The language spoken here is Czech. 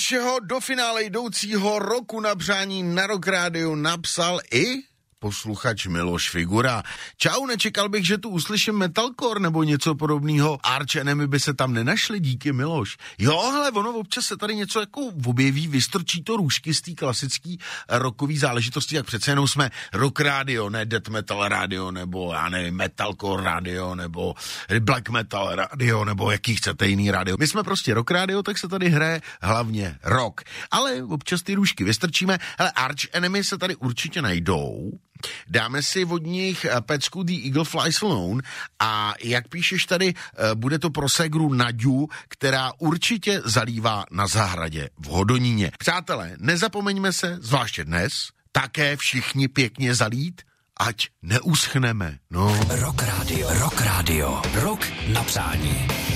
našeho do finále jdoucího roku na přání na Rock Radio napsal i posluchač Miloš Figura. Čau, nečekal bych, že tu uslyším metalcore nebo něco podobného. Arch Enemy by se tam nenašli, díky Miloš. Jo, hele, ono občas se tady něco jako objeví, vystrčí to růžky z té klasický rockový záležitosti, jak přece jenom jsme Rock Radio, ne Death Metal Radio, nebo já nevím, Metalcore Radio, nebo Black Metal Radio, nebo jaký chcete jiný radio. My jsme prostě Rock Radio, tak se tady hraje hlavně rock. Ale občas ty růžky vystrčíme. Hele, Arch Enemy se tady určitě najdou. Dáme si od nich pecku The Eagle Flies Alone a jak píšeš tady, bude to pro ségru Naďu, která určitě zalívá na zahradě v Hodoníně. Přátelé, nezapomeňme se, zvláště dnes, také všichni pěkně zalít, ať neuschneme. No. Rock Radio, rock na přání.